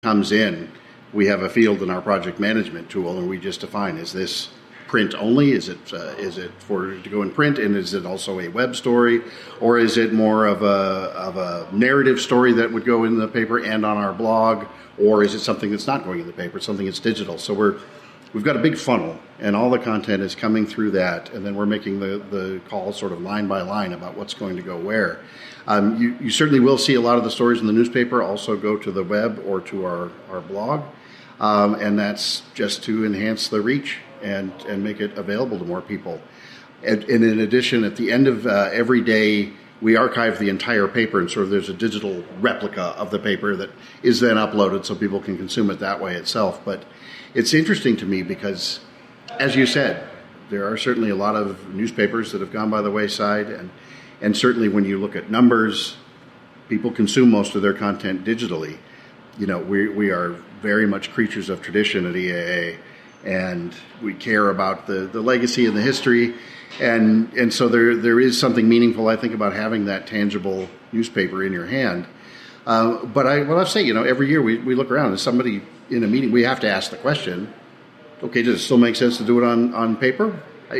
comes in, we have a field in our project management tool, and we just define, is this print only? Is it for to go in print, and is it also a web story, or is it more of a narrative story that would go in the paper and on our blog, or is it something that's not going in the paper, something that's digital? So we've got a big funnel, and all the content is coming through that, and then we're making the call sort of line by line about what's going to go where. You certainly will see a lot of the stories in the newspaper also go to the web or to our blog, and that's just to enhance the reach and make it available to more people. And in addition, at the end of every day, we archive the entire paper, and sort of there's a digital replica of the paper that is then uploaded so people can consume it that way itself. But it's interesting to me because, as you said, there are certainly a lot of newspapers that have gone by the wayside, and certainly when you look at numbers, people consume most of their content digitally. You know, we are very much creatures of tradition at EAA, and we care about the legacy and the history, and so there is something meaningful, I think, about having that tangible newspaper in your hand. But I'll say, you know, every year we look around, and somebody in a meeting, we have to ask the question, okay, does it still make sense to do it on paper?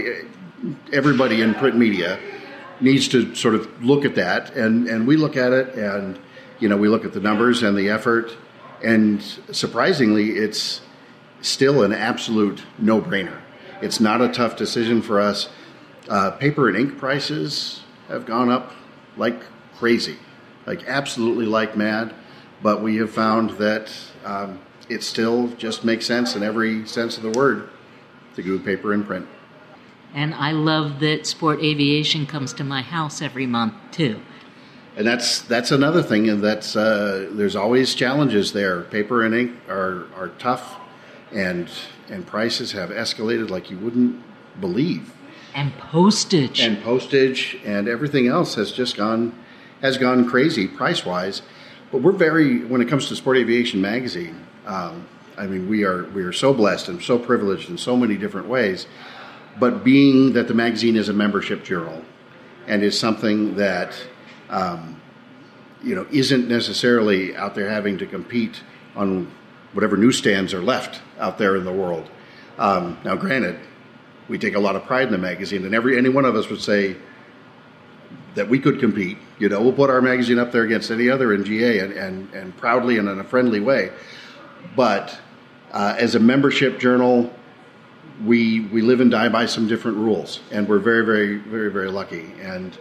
Everybody in print media needs to sort of look at that, and we look at it, and, you know, we look at the numbers and the effort, and surprisingly, it's still an absolute no-brainer. It's not a tough decision for us. Paper and ink prices have gone up like crazy, like absolutely like mad, but we have found that it still just makes sense in every sense of the word to do paper and print. And I love that Sport Aviation comes to my house every month, too. And that's another thing, and that's there's always challenges there. Paper and ink are tough, and prices have escalated like you wouldn't believe. And postage. And everything else has just gone crazy price-wise. But we're when it comes to Sport Aviation Magazine, I mean, we are so blessed and so privileged in so many different ways. But being that the magazine is a membership journal and is something that isn't necessarily out there having to compete on whatever newsstands are left out there in the world. Now, granted, we take a lot of pride in the magazine, and any one of us would say that we could compete. You know, we'll put our magazine up there against any other in GA and proudly and in a friendly way. But as a membership journal, we live and die by some different rules, and we're very, very, very, very lucky. And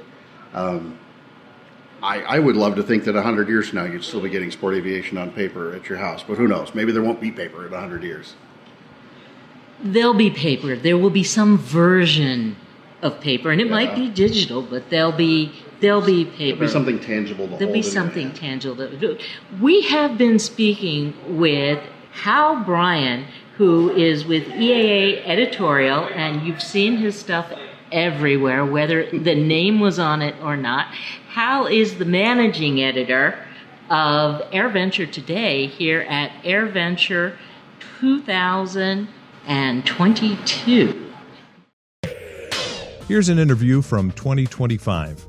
I would love to think that 100 years from now you'd still be getting Sport Aviation on paper at your house, but who knows? Maybe there won't be paper in 100 years. There'll be paper. There will be some version of paper, and it might be digital, but there'll be paper. There'll be something tangible to hold. There'll be something tangible. We have been speaking with Hal Bryan, who is with EAA Editorial, and you've seen his stuff everywhere, whether the name was on it or not. Hal is the managing editor of AirVenture Today here at AirVenture 2022. Here's an interview from 2025.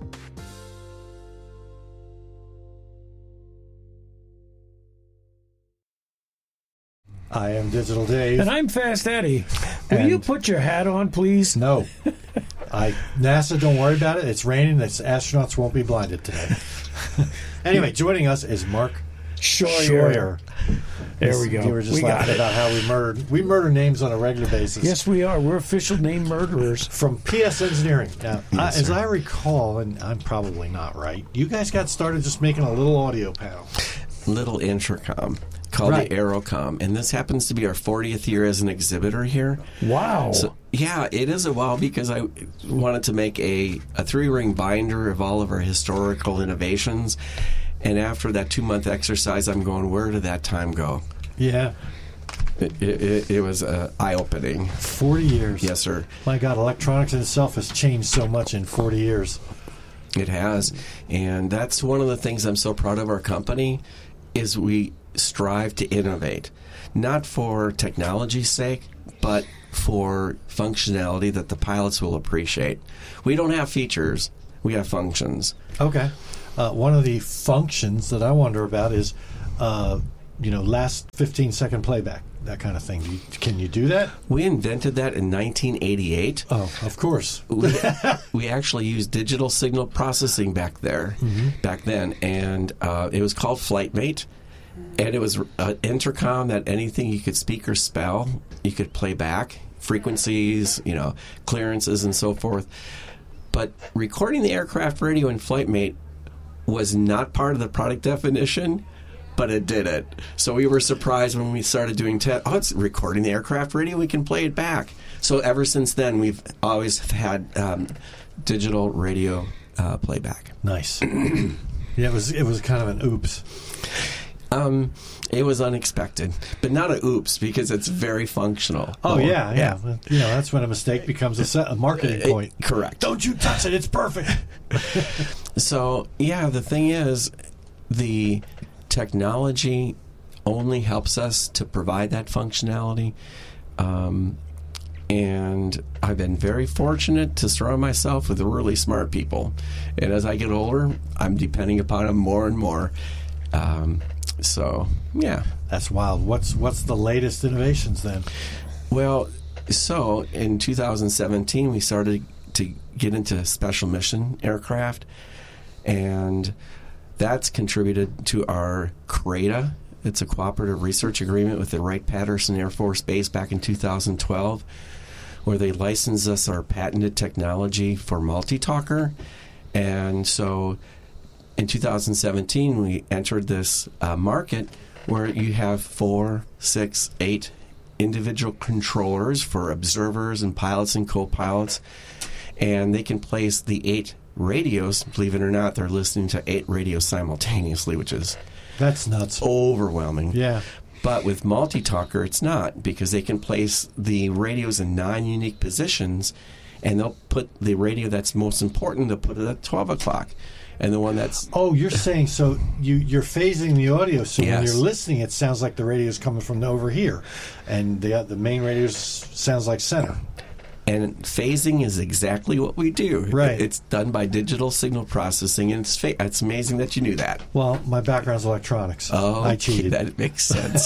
I am Digital Dave. And I'm Fast Eddie. Will you put your hat on, please? No. NASA, don't worry about it. It's raining. The astronauts won't be blinded today. Anyway, joining us is Mark Scheuer. There we go. You were just laughing about how we murder names on a regular basis. Yes, we are. We're official name murderers. From PS Engineering. Now, as I recall, and I'm probably not right, you guys got started just making a little audio panel. Little intercom called the Aerocom, and this happens to be our 40th year as an exhibitor here. Wow. So, yeah, it is a while because I wanted to make a 3-ring binder of all of our historical innovations, and after that 2-month exercise, I'm going, where did that time go? Yeah. It was eye-opening. 40 years. Yes, sir. My God, electronics in itself has changed so much in 40 years. It has, and that's one of the things I'm so proud of our company is we strive to innovate, not for technology's sake, but for functionality that the pilots will appreciate. We don't have features, we have functions. Okay. One of the functions that I wonder about is last 15-second playback, that kind of thing. Can you do that? We invented that in 1988. Oh, of course. We actually used digital signal processing back then, and it was called FlightMate, and it was an intercom that anything you could speak or spell, you could play back, frequencies, clearances and so forth. But recording the aircraft radio in FlightMate was not part of the product definition, but it did it. So we were surprised when we started doing it's recording the aircraft radio, we can play it back. So ever since then, we've always had digital radio playback. Nice. Yeah, it was kind of an oops. It was unexpected, but not a oops, because it's very functional. Oh, yeah. That's when a mistake becomes a marketing point. Correct. Don't you touch it, it's perfect. So, the thing is, the technology only helps us to provide that functionality. And I've been very fortunate to surround myself with really smart people. And as I get older, I'm depending upon them more and more. That's wild. What's the latest innovations then? Well, so in 2017 we started to get into special mission aircraft, and that's contributed to our CRADA. It's a cooperative research agreement with the Wright-Patterson Air Force Base back in 2012, where they licensed us our patented technology for multi-talker. And so in 2017, we entered this market where you have 4, 6, 8 individual controllers for observers and pilots and co-pilots, and they can place the 8 radios. Believe it or not, they're listening to 8 radios simultaneously, which is that's nuts, overwhelming. Yeah. But with multi-talker, it's not, because they can place the radios in non-unique positions, and they'll put the radio that's most important, they'll put it at 12 o'clock. And the one that's... Oh, you're saying, so you're phasing the audio, so Yes. when you're listening, it sounds like the radio's coming from over here, and the main radio sounds like center. And phasing is exactly what we do. Right. It's done by digital signal processing, and it's amazing that you knew that. Well, my background's electronics. Oh, I cheated. That makes sense.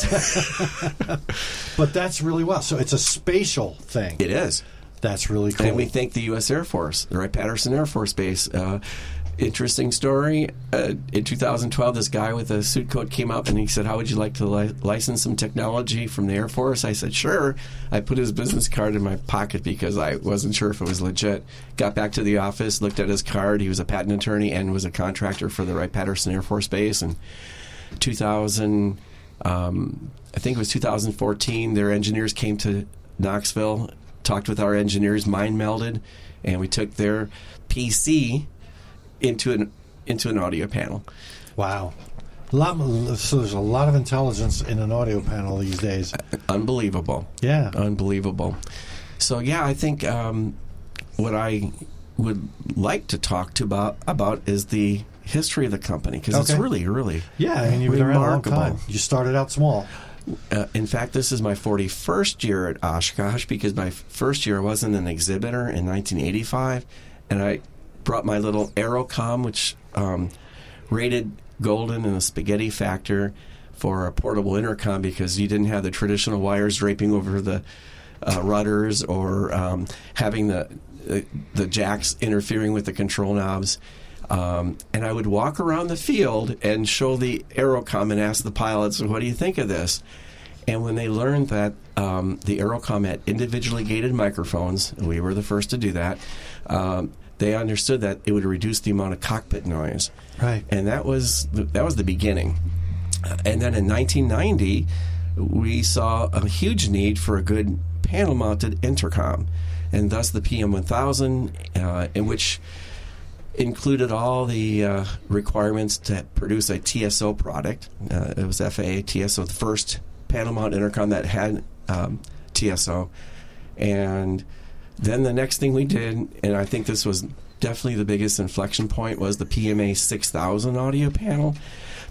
But that's really well. So it's a spatial thing. It is. That's really cool. And we thank the U.S. Air Force, the Wright-Patterson Air Force Base. Interesting story. In 2012, this guy with a suit coat came up and he said, "How would you like to license some technology from the Air Force?" I said, "Sure." I put his business card in my pocket because I wasn't sure if it was legit. Got back to the office, looked at his card. He was a patent attorney and was a contractor for the Wright-Patterson Air Force Base. And 2000, I think it was 2014, their engineers came to Knoxville, talked with our engineers, mind melded, and we took their PC into an audio panel. Wow. So there's a lot of intelligence in an audio panel these days. Unbelievable. Yeah. Unbelievable. So, I think what I would like to talk about is the history of the company, because it's really, really you've been around a long remarkable. time. You started out small. In fact, this is my 41st year at Oshkosh, because my first year I wasn't an exhibitor in 1985, and I brought my little Aerocom, which rated golden in the spaghetti factor for a portable intercom, because you didn't have the traditional wires draping over the rudders, or having the jacks interfering with the control knobs. And I would walk around the field and show the Aerocom and ask the pilots, "What do you think of this?" And when they learned that the Aerocom had individually gated microphones, and we were the first to do that, they understood that it would reduce the amount of cockpit noise. Right. And that was the beginning. And then in 1990, we saw a huge need for a good panel-mounted intercom, and thus the PM1000, in which included all the requirements to produce a TSO product. It was FAA TSO, the first panel-mount intercom that had TSO. And then the next thing we did, and I think this was definitely the biggest inflection point, was the PMA 6000 audio panel.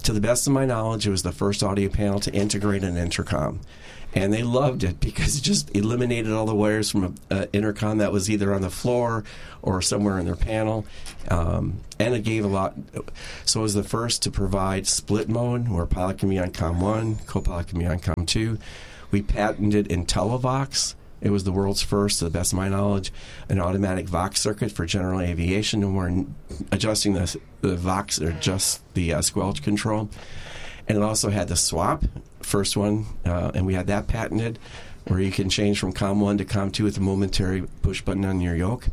To the best of my knowledge, it was the first audio panel to integrate an intercom. And they loved it because it just eliminated all the wires from an intercom that was either on the floor or somewhere in their panel. And it gave a lot. So it was the first to provide split mode, where pilot can be on COM 1, co-pilot can be on COM 2. We patented IntelliVox. It was the world's first, to the best of my knowledge, an automatic Vox circuit for general aviation, and we're adjusting the Vox, or just the squelch control. And it also had the swap, first one, and we had that patented, where you can change from COM 1 to COM 2 with a momentary push button on your yoke.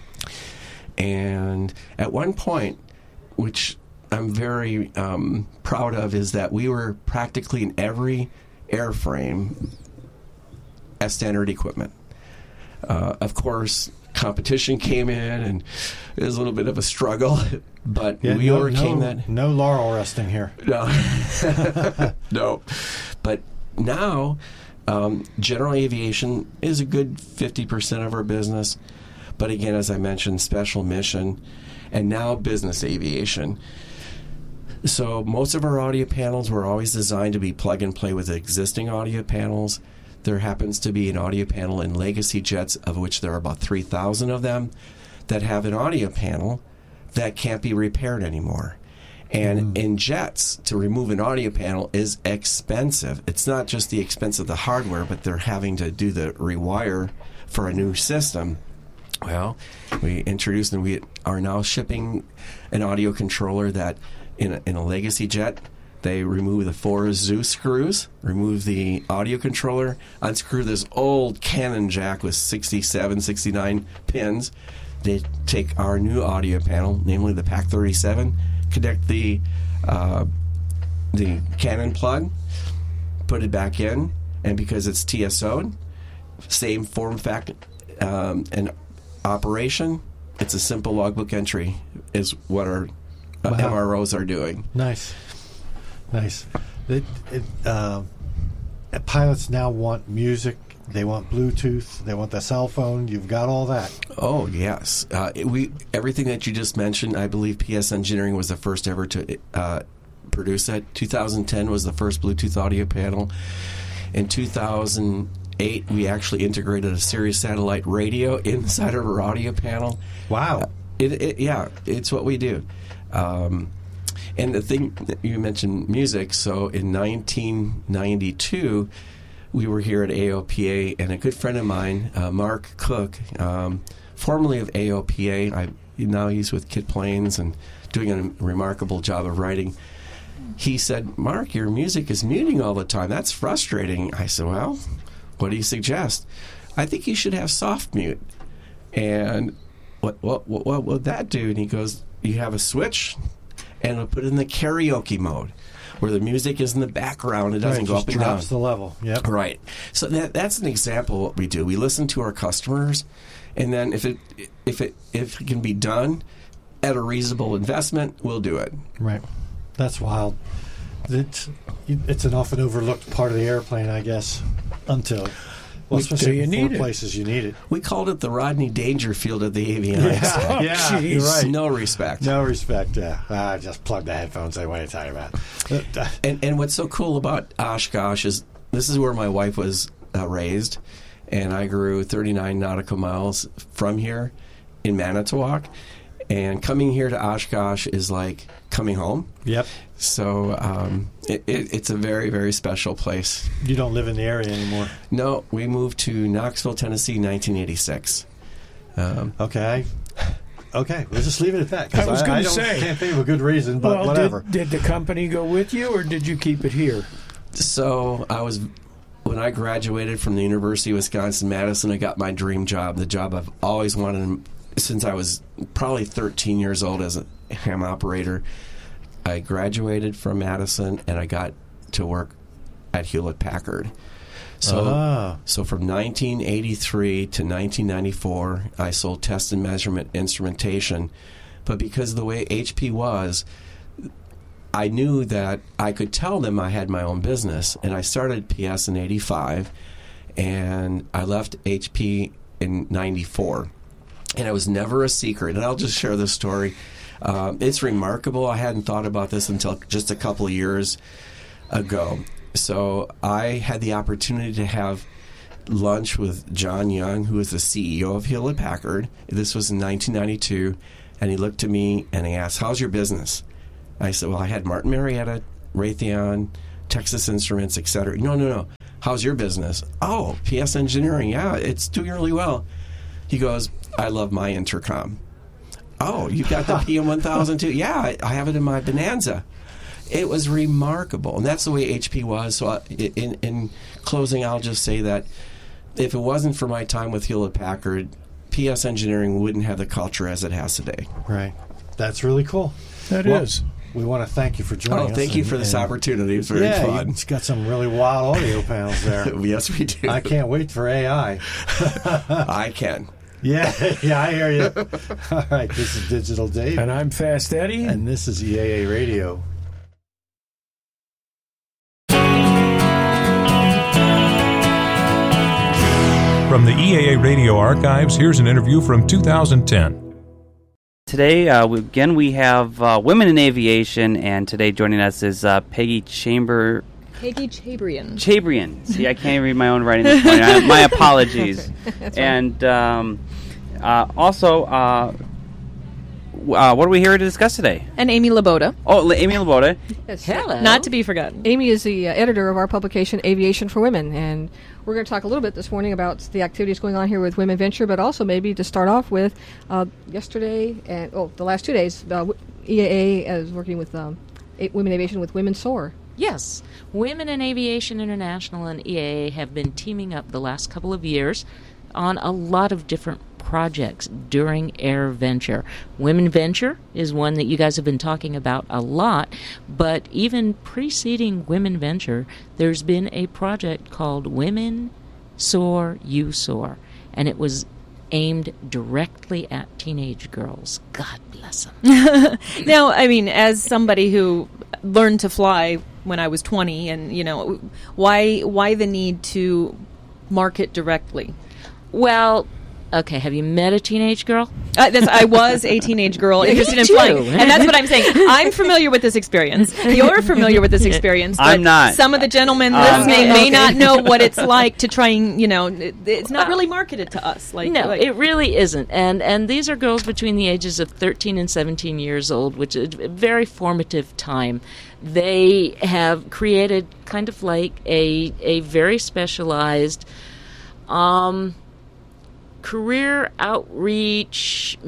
And at one point, which I'm very proud of, is that we were practically in every airframe as standard equipment. Of course, competition came in, and it was a little bit of a struggle, but we overcame that. No laurel resting here. No. No. But now, general aviation is a good 50% of our business. But again, as I mentioned, special mission, and now business aviation. So most of our audio panels were always designed to be plug and play with existing audio panels. There happens to be an audio panel in legacy jets, of which there are about 3,000 of them, that have an audio panel that can't be repaired anymore. And in jets, to remove an audio panel is expensive. It's not just the expense of the hardware, but they're having to do the rewire for a new system. Well, we introduced, and we are now shipping an audio controller that in a legacy jet, they remove the 4 Zeus screws, remove the audio controller, unscrew this old Canon jack with 67, 69 pins. They take our new audio panel, namely the PAC 37, connect the Canon plug, put it back in, and because it's TSO'd, same form factor and operation, it's a simple logbook entry is what our MROs are doing. Nice. Pilots now want music. They want Bluetooth. They want the cell phone. You've got all that. Oh, yes. Everything that you just mentioned, I believe PS Engineering was the first ever to produce that. 2010 was the first Bluetooth audio panel. In 2008, we actually integrated a Sirius satellite radio inside of our audio panel. Wow. It's what we do. And the thing that you mentioned, music. So in 1992, we were here at AOPA, and a good friend of mine, Mark Cook, formerly of AOPA, now he's with Kit Plains and doing a remarkable job of writing. He said, "Mark, your music is muting all the time. That's frustrating." I said, "Well, what do you suggest?" "I think you should have soft mute." And what would that do? And he goes, "You have a switch, and it'll put it in the karaoke mode, where the music is in the background. It doesn't go up and down. It drops the level." Yep. Right. So that's an example of what we do. We listen to our customers, and then if it can be done at a reasonable investment, we'll do it. Right. That's wild. It's an often overlooked part of the airplane, I guess, until... Well, especially in 4 places you need it. We called it the Rodney Dangerfield of the avionics. Yeah, you're right. No respect. No respect, yeah. I just plug the headphones in. What are you talking about? And what's so cool about Oshkosh is this is where my wife was raised, and I grew 39 nautical miles from here in Manitowoc. And coming here to Oshkosh is like coming home. Yep. So it's a very, very special place. You don't live in the area anymore? No, we moved to Knoxville, Tennessee in 1986. Okay, we'll just leave it at that. I was going to say. I can't think of a good reason, but whatever. Did the company go with you, or did you keep it here? So when I graduated from the University of Wisconsin-Madison, I got my dream job, the job I've always wanted since I was probably 13 years old as a ham operator. I graduated from Madison, and I got to work at Hewlett-Packard. So from 1983 to 1994, I sold test and measurement instrumentation. But because of the way HP was, I knew that I could tell them I had my own business. And I started PS in 85, and I left HP in 94. And it was never a secret. And I'll just share this story. It's remarkable. I hadn't thought about this until just a couple of years ago. So I had the opportunity to have lunch with John Young, who is the CEO of Hewlett-Packard. This was in 1992, and he looked at me and he asked, "How's your business?" I said, "Well, I had Martin Marietta, Raytheon, Texas Instruments, etc." No. "How's your business?" "Oh, PS Engineering. Yeah, it's doing really well." He goes, "I love my intercom." "Oh, you got the PM1000 too?" "Yeah, I have it in my Bonanza." It was remarkable, and that's the way HP was. So in closing, I'll just say that if it wasn't for my time with Hewlett-Packard, PS Engineering wouldn't have the culture as it has today. Right. That's really cool. That is. We want to thank you for joining us. Thank you for this opportunity. It was very fun. You've got some really wild audio panels there. Yes, we do. I can't wait for AI. I can. Yeah, I hear you. All right, this is Digital Dave. And I'm Fast Eddie. And this is EAA Radio. From the EAA Radio archives, here's an interview from 2010. Today, we have Women in Aviation, and today joining us is Peggy Chabrian. See, I can't read my own writing this morning. My apologies. And also, what are we here to discuss today? And Amy Laboda. Oh, Amy Laboda. Yes, hello. Not to be forgotten. Amy is the editor of our publication, Aviation for Women, and we're going to talk a little bit this morning about the activities going on here with Women Venture, but also maybe to start off with yesterday and the last 2 days, EAA is working with Women Aviation with Women Soar. Yes. Women in Aviation International and EAA have been teaming up the last couple of years on a lot of different projects during Air Venture. Women Venture is one that you guys have been talking about a lot, but even preceding Women Venture, there's been a project called Women Soar, You Soar, and it was aimed directly at teenage girls. God bless them. Now, I mean, as somebody who learned to fly when I was 20, and, why the need to market directly? Well, okay, have you met a teenage girl? I was a teenage girl interested in flying. And that's what I'm saying. I'm familiar with this experience. You're familiar with this experience. But I'm not. Some of the gentlemen listening may not know what it's like to try and, it's not really marketed to us. It really isn't. And these are girls between the ages of 13 and 17 years old, which is a very formative time. They have created kind of like a very specialized career outreach,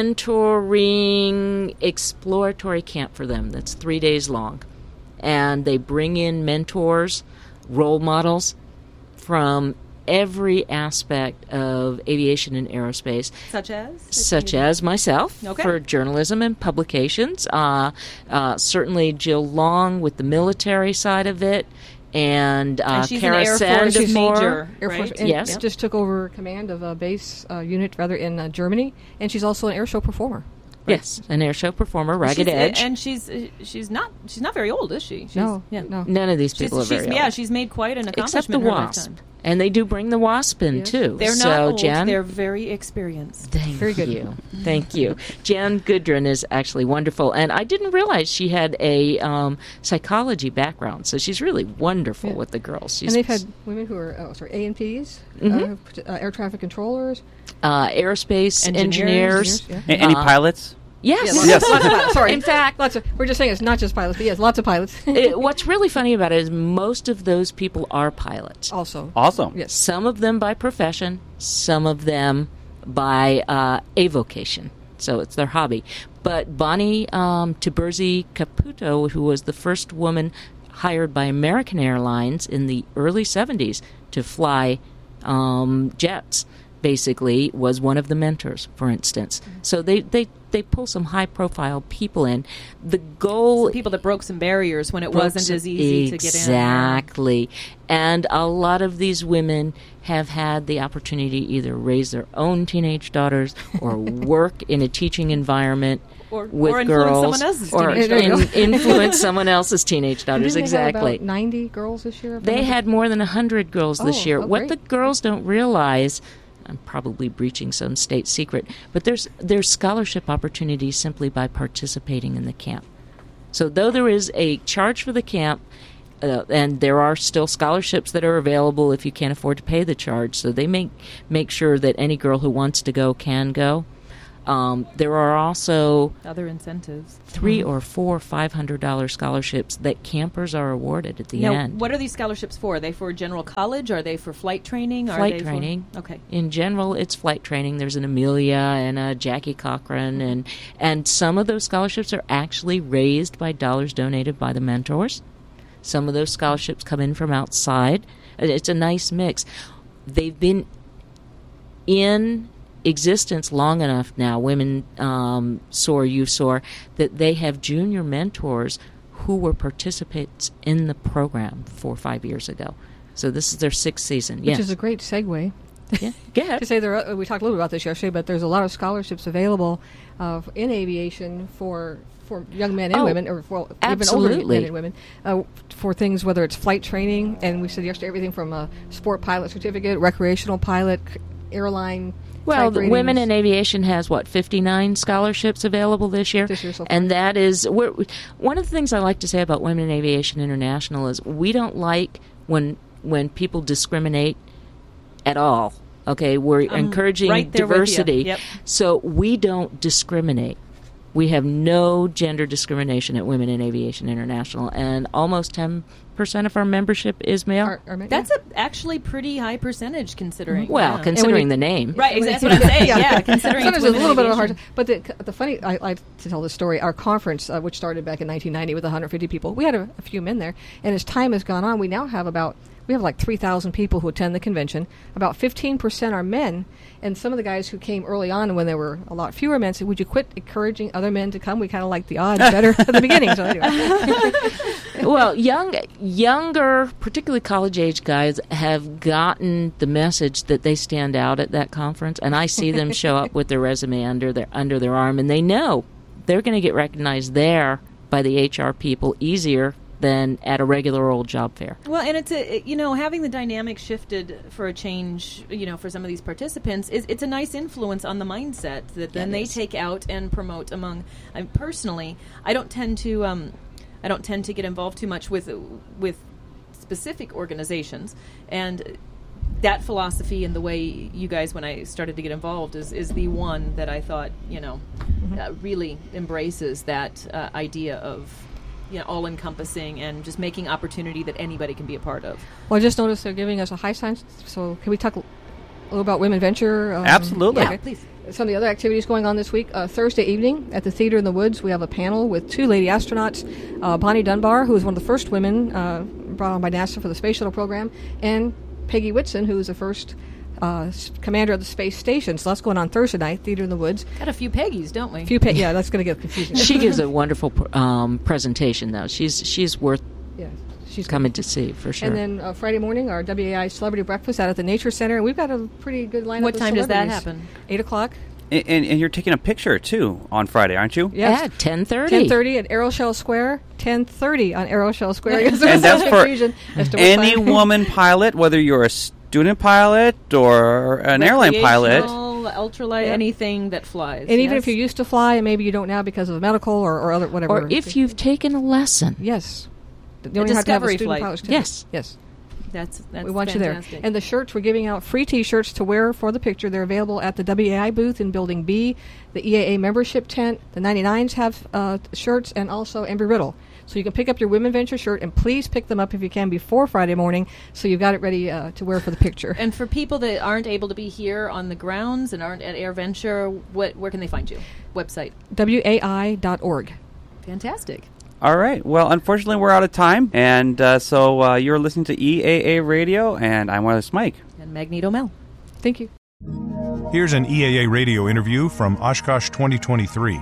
mentoring, exploratory camp for them that's 3 days long. And they bring in mentors, role models from every aspect of aviation and aerospace. Such as myself, for journalism and publications. Certainly Jill Long with the military side of it. And she's Kara an Air Force Sandemore. Air Force, right? Yes. Just took over command of a base unit, in Germany, and she's also an air show performer. Right? Yes, an air show performer, Ragged Edge, and she's not very old, is she? No. None of these people are very old. Yeah, she's made quite an accomplishment. Except the Wasp, and they do bring the Wasp in too. They're not old. Jan, they're very experienced. Thank you. Thank you. Jan Gudrun is actually wonderful, and I didn't realize she had a psychology background, so she's really wonderful with the girls. And they've had women who are A&Ps, air traffic controllers, aerospace engineers. Any pilots? Yes. Lots of pilots. Sorry. In fact, we're just saying it's not just pilots, but yes, lots of pilots. What's really funny about it is most of those people are pilots. Also. Awesome. Yes. Some of them by profession, some of them by avocation. So it's their hobby. But Bonnie Tiburzi Caputo, who was the first woman hired by American Airlines in the early 70s to fly jets, basically was one of the mentors, for instance. So they pull some high-profile people in. The goal... Some people that broke some barriers when it wasn't as easy to get in. Exactly. And a lot of these women have had the opportunity to either raise their own teenage daughters or work in a teaching environment with girls. Influence someone else's teenage daughters. Didn't they have exactly. about 90 girls this year? They had more than 100 girls this year. What the girls don't realize... I'm probably breaching some state secret, but there's scholarship opportunities simply by participating in the camp. So though there is a charge for the camp, and there are still scholarships that are available if you can't afford to pay the charge, so they make sure that any girl who wants to go can go. There are also other incentives, $300 or $400, $500 scholarships that campers are awarded at the end. What are these scholarships for? Are they for general college? Are they for flight training? Flight training. Okay. In general, it's flight training. There's an Amelia and a Jackie Cochran, and some of those scholarships are actually raised by dollars donated by the mentors. Some of those scholarships come in from outside. It's a nice mix. They've been in existence long enough now, Women Soar, You Soar, that they have junior mentors who were participants in the program 4 or 5 years ago. So this is their 6th season. Which is a great segue. Yeah. To say we talked a little bit about this yesterday, but there's a lot of scholarships available in aviation for young men and women, or for even older men and women, for things, whether it's flight training, and we said yesterday everything from a sport pilot certificate, recreational pilot, airline. Well, the Women in Aviation has, 59 scholarships available this year? So far. And that is, one of the things I like to say about Women in Aviation International is we don't like when people discriminate at all. Okay, we're encouraging diversity. Yep. So we don't discriminate. We have no gender discrimination at Women in Aviation International, and almost 10% of our membership is male. That's actually pretty high percentage considering. Well, considering the name. Right, that's what I'm saying. Yeah, considering sometimes it's a little bit of a hard. But the funny, I like to tell this story. Our conference, which started back in 1990 with 150 people, we had a few men there, and as time has gone on, we now have like 3,000 people who attend the convention. About 15% are men, and some of the guys who came early on when there were a lot fewer men said, "Would you quit encouraging other men to come?" We kind of liked the odds better at the beginning. So anyway. Well, younger, particularly college-age guys have gotten the message that they stand out at that conference, and I see them show up with their resume under their arm, and they know they're going to get recognized there by the HR people easier than at a regular old job fair. Well, and it's having the dynamic shifted for a change, for some of these participants, it's a nice influence on the mindset that then they take out and promote among. Personally, I don't tend to get involved too much with specific organizations, and that philosophy and the way you guys, when I started to get involved, is the one that I thought really embraces that idea of all-encompassing and just making opportunity that anybody can be a part of. Well, I just noticed they're giving us a high sign, so can we talk a little about Women Venture? Absolutely. Yeah, please. Some of the other activities going on this week. Thursday evening at the Theater in the Woods, we have a panel with 2 lady astronauts, Bonnie Dunbar, who is one of the first women brought on by NASA for the Space Shuttle program, and Peggy Whitson, who is the first commander of the space station. So that's going on Thursday night, Theater in the Woods. Got a few Peggies, don't we? Yeah, that's going to get confusing. She gives a wonderful presentation, though. She's worth she's coming to see, for sure. And then Friday morning, our WAI Celebrity Breakfast out at the Nature Center. And we've got a pretty good lineup. What time does that happen? 8 o'clock. And you're taking a picture, too, on Friday, aren't you? Yes. Yeah, 10:30. 10:30 at Aeroshell Square. 10:30 on Aeroshell Square. And that's for any woman pilot, whether you're a student pilot or an airline pilot. Ultralight, anything that flies. And even if you used to fly and maybe you don't now because of medical or other whatever. Or if you've taken a lesson. Yes. You don't have to have a student pilot's ticket. Yes. That's we want fantastic. you there. And the shirts, we're giving out free T-shirts to wear for the picture. They're available at the WAI booth in Building B, the EAA membership tent. The 99s have shirts, and also Embry-Riddle. So you can pick up your Women Venture shirt, and please pick them up if you can before Friday morning, so you've got it ready to wear for the picture. And for people that aren't able to be here on the grounds and aren't at AirVenture, where can they find you? Website? WAI.org. Fantastic. All right. Well, unfortunately, we're out of time. And so you're listening to EAA Radio, and I'm Wireless Mike. And Magneto Mel. Thank you. Here's an EAA Radio interview from Oshkosh 2023.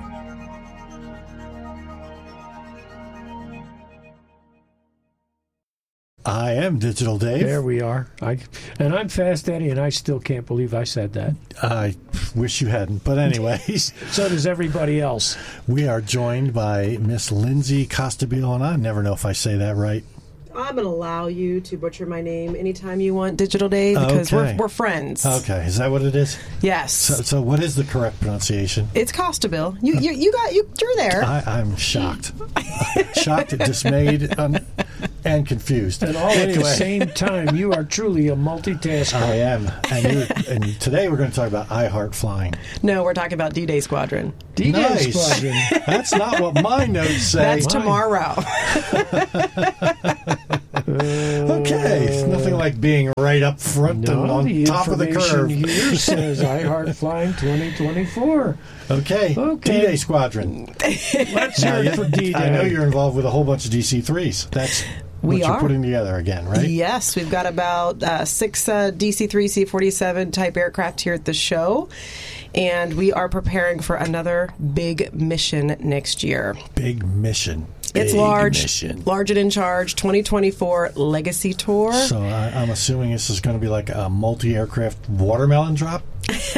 I am Digital Dave. There we are. And I'm Fast Eddie, and I still can't believe I said that. I wish you hadn't. But anyways. So does everybody else. We are joined by Miss Lindsay Costabile, and I never know if I say that right. I'm going to allow you to butcher my name anytime you want, Digital Dave, because we're friends. Okay, is that what it is? Yes. So what is the correct pronunciation? It's Costabile. You're there. I'm shocked. Shocked, dismayed, and confused. And all at the same time. You are truly a multitasker. I am. And today we're going to talk about iHeart Flying. No, we're talking about D-Day Squadron. D-Day Squadron. That's not what my notes say. That's tomorrow. Okay, nothing like being right up front and on top of the curve. Here says iHeart Flying 2024. Okay. D-Day Squadron. Let's hear it for D-Day. I know you're involved with a whole bunch of DC-3s. That's what you're putting together again, right? Yes, we've got about 6 DC-3 C-47 type aircraft here at the show, and we are preparing for another big mission next year. Big mission. It's large and in charge, 2024 Legacy Tour. So I'm assuming this is going to be like a multi-aircraft watermelon drop? Is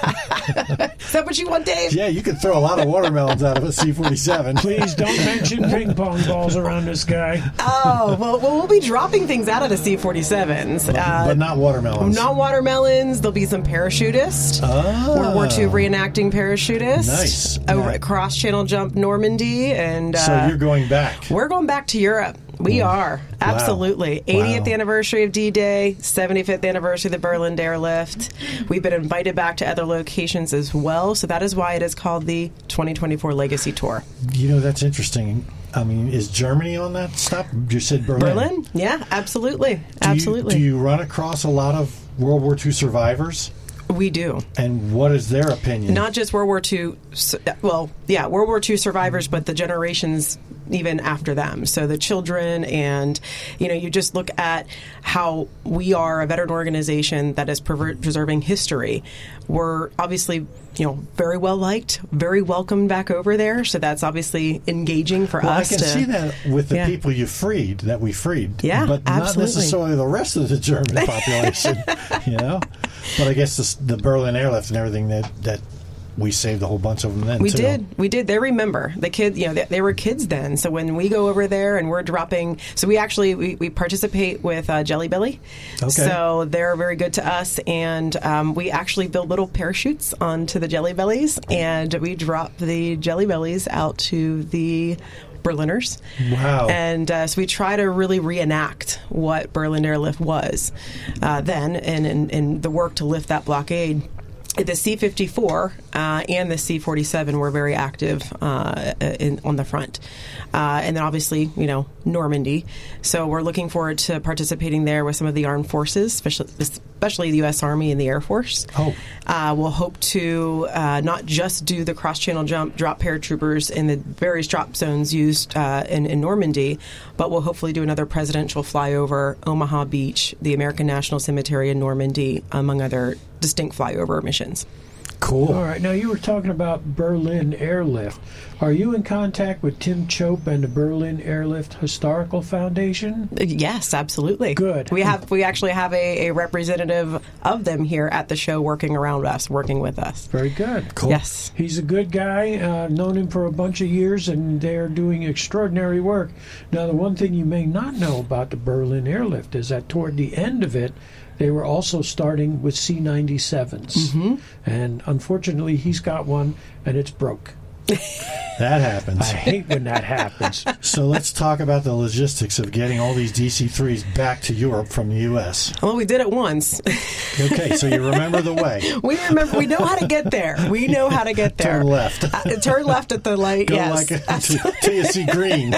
that what you want, Dave? Yeah, you could throw a lot of watermelons out of a C-47. Please don't mention ping pong balls around this guy. Oh, well, we'll be dropping things out of the C-47s. But not watermelons. Not watermelons. There'll be some parachutists. World War II reenacting parachutists. Nice. Over at Cross-Channel Jump Normandy. And so you're going back. We're going back to Europe. We are. Absolutely. Wow. 80th anniversary of D-Day, 75th anniversary of the Berlin Airlift. We've been invited back to other locations as well, so that is why it is called the 2024 Legacy Tour. You know, that's interesting. I mean, is Germany on that stop? You said Berlin. Berlin? Yeah, absolutely. Do you run across a lot of World War II survivors? We do. And what is their opinion? Not just World War II, World War II survivors, but the generations even after them. So the children, and, you just look at how we are a veteran organization that is preserving history. We're obviously, very well liked, very welcomed back over there. So that's obviously engaging for us. I can see that with the people that we freed. Yeah, but absolutely. Not necessarily the rest of the German population, But I guess the Berlin Airlift and everything that we saved a whole bunch of them then. We did. They remember the kids. They were kids then. So when we go over there and we're dropping, so we actually we participate with Jelly Belly. Okay. So they're very good to us, and we actually build little parachutes onto the Jelly Bellies, and we drop the Jelly Bellies out to the Berliners. Wow. And so we try to really reenact what Berlin Airlift was then, and the work to lift that blockade. The C-54 and the C-47 were very active on the front. And then obviously, Normandy. So we're looking forward to participating there with some of the armed forces, especially the U.S. Army and the Air Force. We'll hope to not just do the cross-channel jump, drop paratroopers in the various drop zones used in Normandy, but we'll hopefully do another presidential flyover, Omaha Beach, the American National Cemetery in Normandy, among other distinct flyover missions. Cool. All right. Now, you were talking about Berlin Airlift. Are you in contact with Tim Chope and the Berlin Airlift Historical Foundation? Yes, absolutely. Good. We actually have a representative of them here at the show working with us. Very good. Cool. Yes. He's a good guy. Known him for a bunch of years, and they're doing extraordinary work. Now, the one thing you may not know about the Berlin Airlift is that toward the end of it, they were also starting with C-97s. Mm-hmm. And unfortunately, he's got one, and it's broke. That happens. I hate when that happens. So let's talk about the logistics of getting all these DC-3s back to Europe from the U.S. Well, we did it once. Okay, so you remember the way. We remember. We know how to get there. Turn left. Turn left at the light. Go yes. till you see green.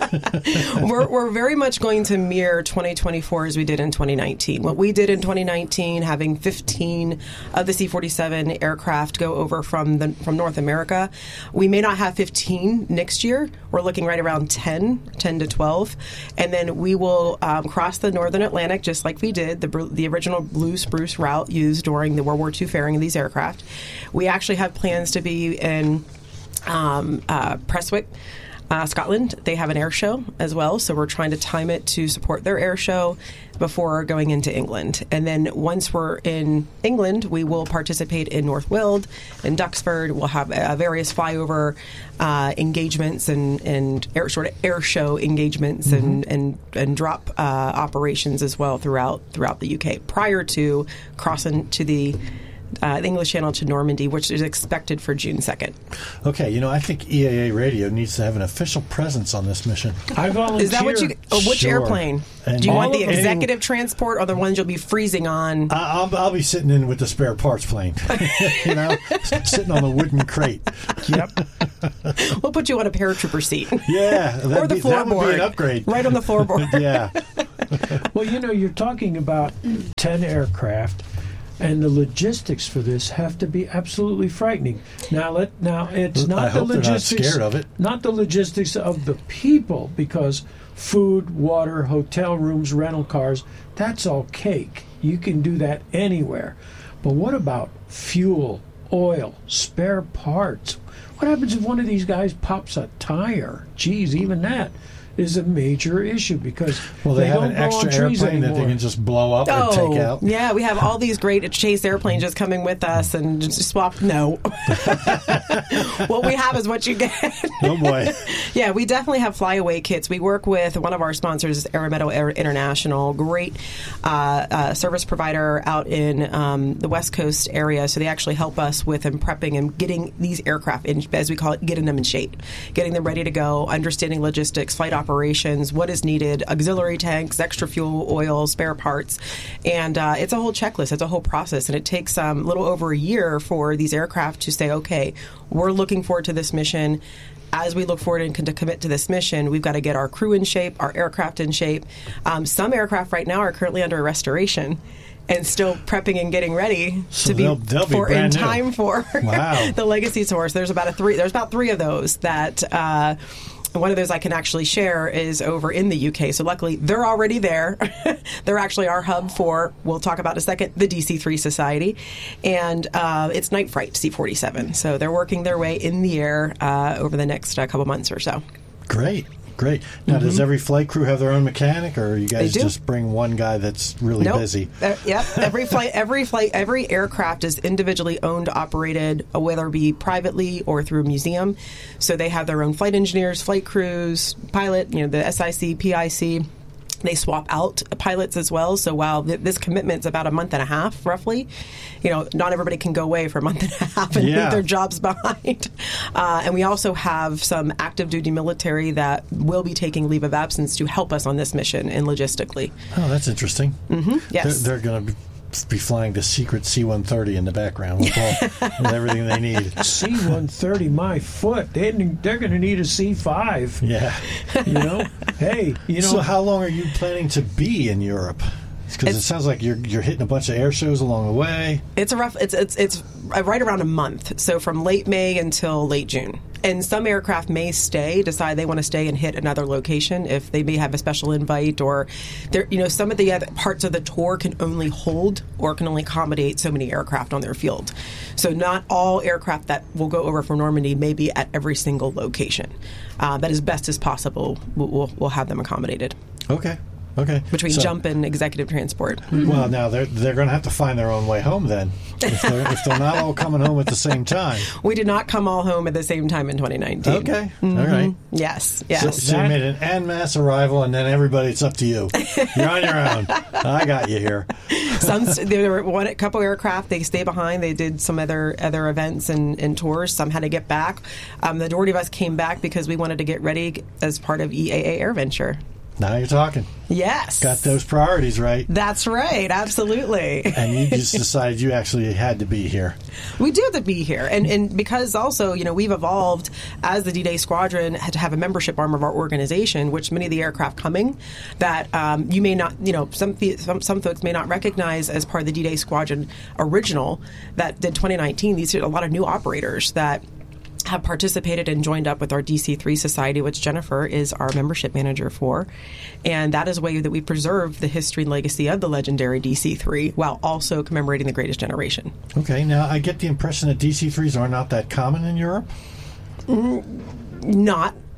We're very much going to mirror 2024 as we did in 2019. What we did in 2019, having 15 of the C-47 aircraft go over from North America, we may not have 15 next year. We're looking right around 10 to 12. And then we will cross the Northern Atlantic just like we did, the original Blue Spruce route used during the World War II fairing of these aircraft. We actually have plans to be in Prestwick, Scotland, they have an air show as well, so we're trying to time it to support their air show before going into England. And then once we're in England, we will participate in North Weald and Duxford. We'll have various flyover engagements and air show engagements and drop operations as well throughout the UK prior to crossing to the English Channel to Normandy, which is expected for June 2nd. Okay, I think EAA Radio needs to have an official presence on this mission. I volunteer. Is that what you... which Sure. airplane? And do you want all the of- executive transport or the ones you'll be freezing on? I'll be sitting in with the spare parts plane, sitting on the wooden crate. Yep. We'll put you on a paratrooper seat. Yeah, Or the that would be floorboard. an upgrade. Right on the floorboard. Yeah. Well, you're talking about 10 aircraft, and the logistics for this have to be absolutely frightening. Now, it's not I the hope they're not logistics. scared of it. Not the logistics of the people, because food, water, hotel rooms, rental cars, that's all cake. You can do that anywhere. But what about fuel, oil, spare parts? What happens if one of these guys pops a tire? Geez, even that is a major issue because They have don't an go extra on trees airplane that they anymore. can just blow up and take out. Yeah, we have all these great Chase airplanes just coming with us and just swap. No. What we have is what you get. Oh, boy. Yeah, we definitely have flyaway kits. We work with one of our sponsors, Aerometal Air International, great service provider out in the West Coast area. So they actually help us with prepping and getting these aircraft, in, as we call it, getting them in shape, getting them ready to go, understanding logistics, flight operations, what is needed, auxiliary tanks, extra fuel, oil, spare parts. And it's a whole checklist. It's a whole process. And it takes a little over a year for these aircraft to say, okay, we're looking forward to this mission. As we look forward and to commit to this mission, we've got to get our crew in shape, our aircraft in shape. Some aircraft right now are currently under restoration and still prepping and getting ready So to be, they'll be for in brand new. time for Wow. the Legacy Source. There's about three of those that. One of those I can actually share is over in the UK. So luckily, they're already there. They're actually our hub for, we'll talk about in a second, the DC-3 Society. And it's Night Fright C-47. So they're working their way in the air over the next couple months or so. Great. Now, does every flight crew have their own mechanic, or you guys They do. just bring one guy that's really Nope. busy? Yep. Every aircraft is individually owned, operated, whether it be privately or through a museum. So they have their own flight engineers, flight crews, pilot, the SIC, PIC. They swap out pilots as well. So while this commitment's about a month and a half, roughly, not everybody can go away for a month and a half and leave their jobs behind. And we also have some active duty military that will be taking leave of absence to help us on this mission and logistically. Oh, that's interesting. Yes. They're going to be flying the secret C-130 in the background with everything they need. C-130, my foot. They're going to need a C-5. Yeah. Hey, So how long are you planning to be in Europe? Because it sounds like you're hitting a bunch of air shows along the way. It's right around a month, so from late May until late June. And some aircraft may decide they want to stay and hit another location if they may have a special invite, or some of the other parts of the tour can only hold or can only accommodate so many aircraft on their field. So not all aircraft that will go over from Normandy may be at every single location. But as best as possible, we'll have them accommodated. Okay. Between jump and executive transport. Well, now they're going to have to find their own way home then, if they're not all coming home at the same time. We did not come all home at the same time in 2019. Okay. All right. Yes. So you made an en masse arrival, and then it's up to you. You're on your own. I got you here. There were a couple aircraft. They stayed behind. They did some other events and tours. Some had to get back. The majority of us came back because we wanted to get ready as part of EAA AirVenture. Now you're talking. Yes. Got those priorities right. That's right. Absolutely. And you just decided you actually had to be here. We do have to be here. And because also, we've evolved as the D-Day Squadron had to have a membership arm of our organization, which many of the aircraft coming that you may not, some folks may not recognize as part of the D-Day Squadron original that did 2019. These are a lot of new operators that have participated and joined up with our DC-3 Society, which Jennifer is our membership manager for. And that is a way that we preserve the history and legacy of the legendary DC-3 while also commemorating the greatest generation. Okay, now I get the impression that DC-3s are not that common in Europe? Not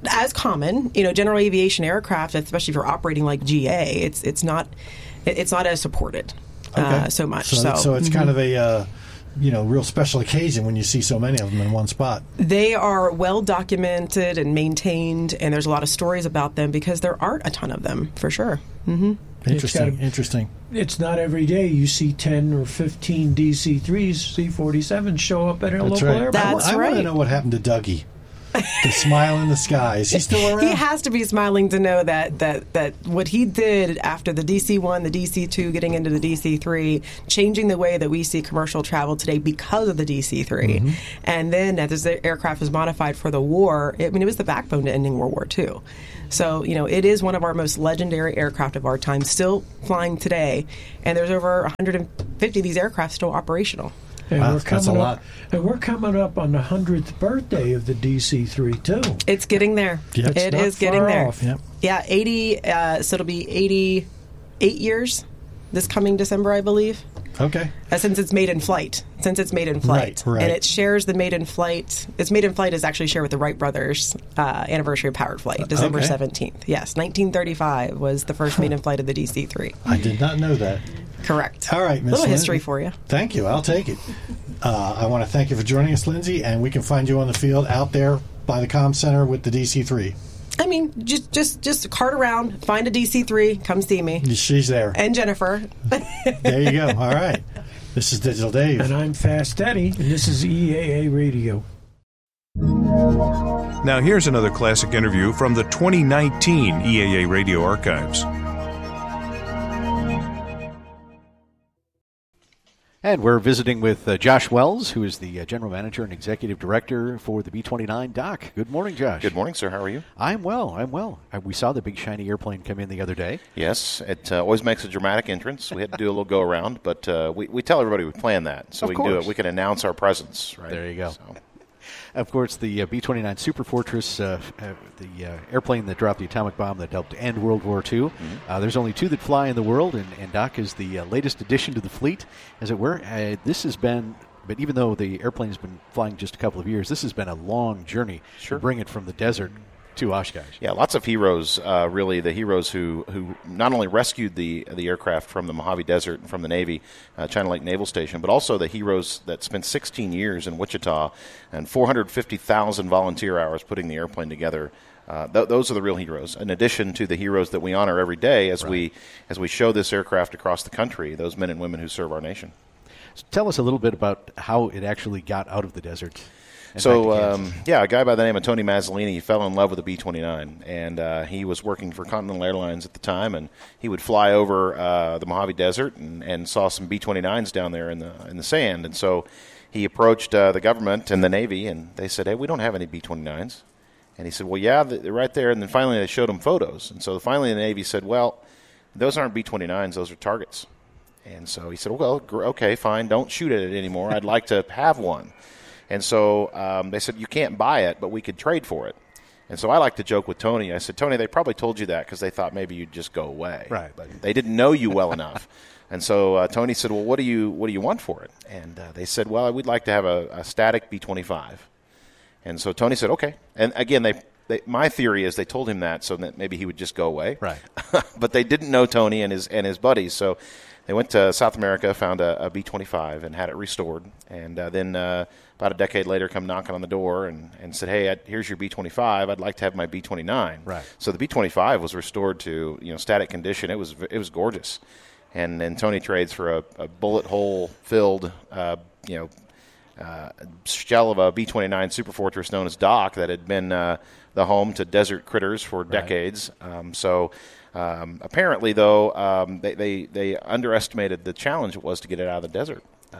as common. General aviation aircraft, especially if you're operating like GA, it's not as supported so much. So it's kind of a real special occasion when you see so many of them in one spot. They are well documented and maintained, and there's a lot of stories about them because there aren't a ton of them, for sure. Mm-hmm. Interesting. It's not every day you see 10 or 15 DC-3s, C-47s show up at a local airport. That's I right. want to know what happened to Dougie. The smile in the sky. Is he still around? He has to be smiling to know that what he did after the DC-1, the DC-2, getting into the DC-3, changing the way that we see commercial travel today because of the DC-3. And then as the aircraft was modified for the war, it was the backbone to ending World War II. So, it is one of our most legendary aircraft of our time, still flying today. And there's over 150 of these aircraft still operational. And wow, that's a lot. And we're coming up on the 100th birthday of the DC-3, too. It's getting there. Yep. It is getting there. Yep. Yeah, 80, so it'll be 88 years this coming December, I believe. Okay. Since it's made in flight. Right. And it shares the made in flight. Its made in flight is actually shared with the Wright brothers anniversary of powered flight, December 17th. Yes, 1935 was the first made in flight of the DC-3. I did not know that. Correct. All right, Miss Little Lindsay. history for you. Thank you. I'll take it. I want to thank you for joining us, Lindsay, and we can find you on the field out there by the comm center with the DC-3. I mean, just cart around, find a DC-3, come see me. She's there. And Jennifer. There you go. All right. This is Digital Dave. And I'm Fast Eddie, and this is EAA Radio. Now here's another classic interview from the 2019 EAA Radio Archives. And we're visiting with Josh Wells, who is the General Manager and Executive Director for the B-29 Doc. Good morning, Josh. Good morning, sir. How are you? I'm well. We saw the big shiny airplane come in the other day. Yes, it always makes a dramatic entrance. We had to do a little go-around, but we tell everybody we plan that, so we can do it. We can announce our presence. Right? There you go. So. Of course, the B-29 Super Fortress, the airplane that dropped the atomic bomb that helped end World War II. There's only two that fly in the world, and Doc is the latest addition to the fleet, as it were. This has been, but even though the airplane has been flying just a couple of years, this has been a long journey to bring it from the desert to Oshkosh. Yeah, lots of heroes, really, the heroes who not only rescued the aircraft from the Mojave Desert and from the Navy, China Lake Naval Station, but also the heroes that spent 16 years in Wichita and 450,000 volunteer hours putting the airplane together. Those are the real heroes, in addition to the heroes that we honor every day as we show this aircraft across the country, those men and women who serve our nation. So tell us a little bit about how it actually got out of the desert. So, a guy by the name of Tony Mazzolini fell in love with the B-29, and he was working for Continental Airlines at the time, and he would fly over the Mojave Desert and saw some B-29s down there in the sand, and so he approached the government and the Navy, and they said, hey, we don't have any B-29s. And he said, well, yeah, they're right there, and then finally they showed him photos, and so finally the Navy said, well, those aren't B-29s, those are targets. And so he said, well, okay, fine, don't shoot at it anymore, I'd like to have one. And so they said, you can't buy it, but we could trade for it. And so I like to joke with Tony. I said, Tony, they probably told you that because they thought maybe you'd just go away. Right. But they didn't know you well enough. And so Tony said, well, what do you want for it? And they said, well, we'd like to have a static B-25. And so Tony said, okay. And again, my theory is they told him that so that maybe he would just go away. Right. But they didn't know Tony and his buddies. So they went to South America, found a B-25, and had it restored. And then about a decade later, come knocking on the door and said, hey, here's your B-25. I'd like to have my B-29. Right. So the B-25 was restored to static condition. It was gorgeous. And then Tony trades for a bullet hole filled shell of a B-29 Super Fortress known as Doc that had been the home to desert critters for decades. Apparently, though, they underestimated the challenge it was to get it out of the desert.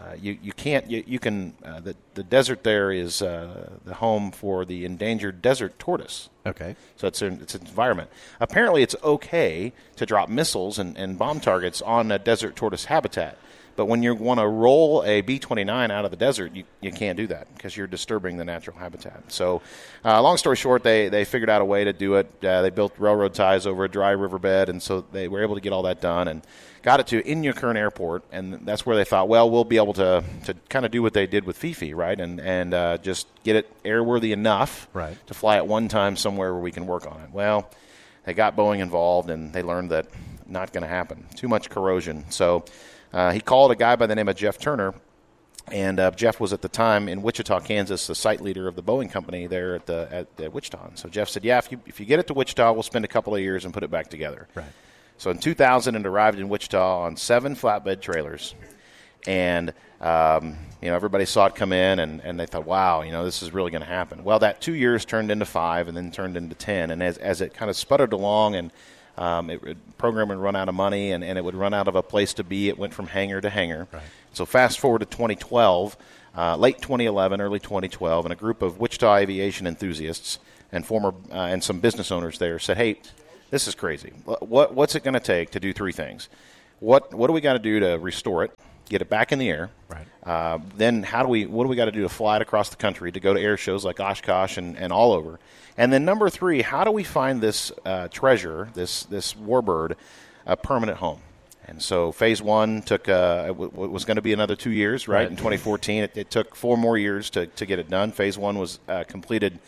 The desert there is the home for the endangered desert tortoise. Okay. So it's an environment. Apparently, it's okay to drop missiles and bomb targets on a desert tortoise habitat. But when you want to roll a B-29 out of the desert, you can't do that because you're disturbing the natural habitat. So long story short, they figured out a way to do it. They built railroad ties over a dry riverbed, and so they were able to get all that done and got it to Incheon Airport, and that's where they thought, well, we'll be able to kind of do what they did with Fifi, right, and just get it airworthy enough to fly at one time somewhere where we can work on it. Well, they got Boeing involved, and they learned that not going to happen. Too much corrosion. So he called a guy by the name of Jeff Turner, and Jeff was at the time in Wichita, Kansas, the site leader of the Boeing company there at Wichita. So Jeff said, yeah, if you get it to Wichita, we'll spend a couple of years and put it back together. Right. So in 2000, it arrived in Wichita on 7 flatbed trailers. And, everybody saw it come in, and they thought, wow, this is really going to happen. Well, that 2 years turned into 5 and then turned into 10. And as it kind of sputtered along and program would run out of money and it would run out of a place to be, it went from hangar to hangar. Right. So fast forward to 2012, late 2011, early 2012, and a group of Wichita aviation enthusiasts and and some business owners there said, hey, this is crazy. What's it going to take to do 3 things? What do we got to do to restore it, get it back in the air? Right. Then what do we got to do to fly it across the country, to go to air shows like Oshkosh and all over? And then number 3, how do we find this treasure, this warbird, a permanent home? And so phase 1 took was going to be another 2 years, right? In 2014, it took 4 more years to get it done. Phase 1 was completed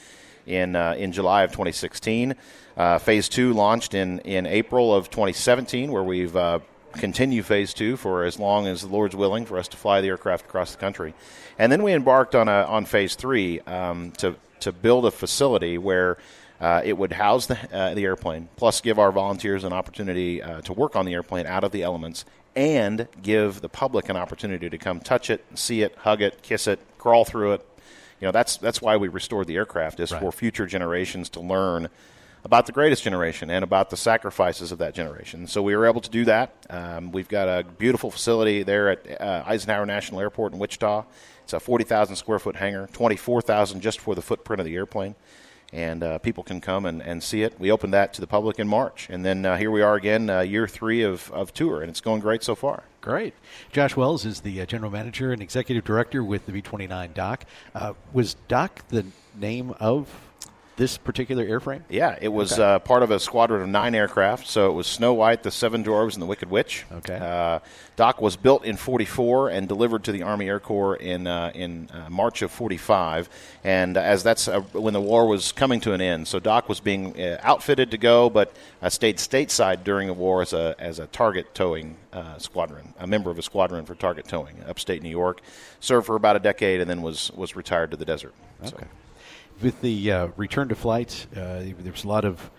in July of 2016. Phase 2 launched in April of 2017, where we've continue phase 2 for as long as the Lord's willing for us to fly the aircraft across the country. And then we embarked on phase 3 to build a facility where it would house the airplane, plus give our volunteers an opportunity to work on the airplane out of the elements, and give the public an opportunity to come touch it, see it, hug it, kiss it, crawl through it. That's why we restored the aircraft, is for future generations to learn about the greatest generation and about the sacrifices of that generation. So we were able to do that. We've got a beautiful facility there at Eisenhower National Airport in Wichita. It's a 40,000 square foot hangar, 24,000 just for the footprint of the airplane. And people can come and see it. We opened that to the public in March. And then here we are again, year 3 of tour, and it's going great so far. Great. Josh Wells is the general manager and executive director with the B-29 Doc. Was Doc the name of this particular airframe? Yeah, it was part of a squadron of 9 aircraft. So it was Snow White, the 7 Dwarves, and the Wicked Witch. Okay. Doc was built in 44 and delivered to the Army Air Corps in March of 45, and as that's when the war was coming to an end. So Doc was being outfitted to go, but stayed stateside during the war as a target towing squadron, a member of a squadron for target towing, upstate New York. Served for about a decade and then was retired to the desert. Okay. So. With the return to flight, there was a lot of